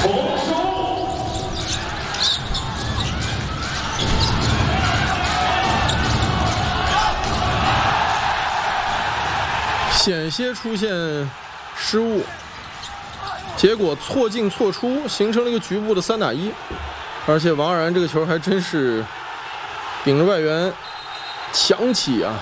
险些出现失误，结果错进错出，形成了一个局部的3打1，而且王冉这个球还真是顶着外援强起啊！